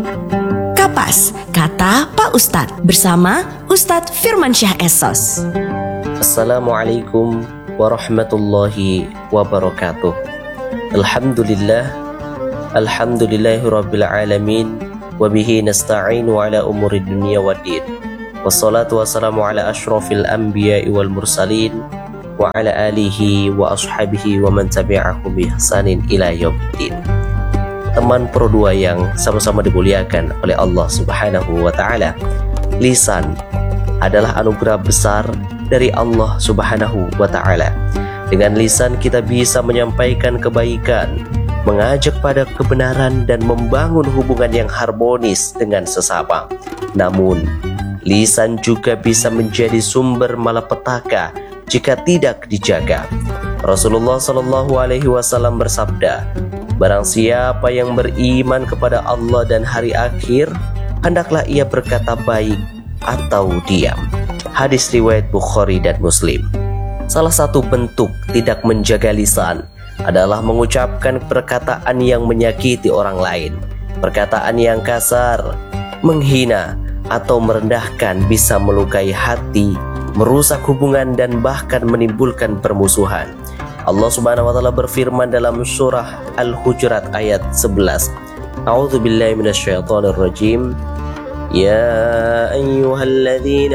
Kapas, kata Pak Ustadz bersama Ustadz Firmansyah Essos. Assalamualaikum warahmatullahi wabarakatuh. Alhamdulillahirabbil alamin wa bihi nasta'inu ala umuri dunya waddin. Wassalatu wassalamu ala asyrafil anbiya'i wal mursalin wa ala alihi wa ashabihi wa man tabi'ahum bi ihsanin ila yaumiddin. Teman Pro 2 yang sama-sama dimuliakan oleh Allah Subhanahu wa taala, lisan adalah anugerah besar dari Allah Subhanahu wa taala. Dengan lisan kita bisa menyampaikan kebaikan, mengajak pada kebenaran dan membangun hubungan yang harmonis dengan sesama. Namun, lisan juga bisa menjadi sumber malapetaka jika tidak dijaga. Rasulullah Shallallahu Alaihi Wasallam bersabda, barang siapa yang beriman kepada Allah dan hari akhir, hendaklah ia berkata baik atau diam. Hadis riwayat Bukhari dan Muslim. Salah satu bentuk tidak menjaga lisan adalah mengucapkan perkataan yang menyakiti orang lain. Perkataan yang kasar, menghina, atau merendahkan bisa melukai hati, merusak hubungan, dan bahkan menimbulkan permusuhan. Allah Subhanahu wa taala berfirman dalam surah Al-Hujurat ayat 11. A'udzubillahi minasyaitonirrajim. Ya ayyuhalladzina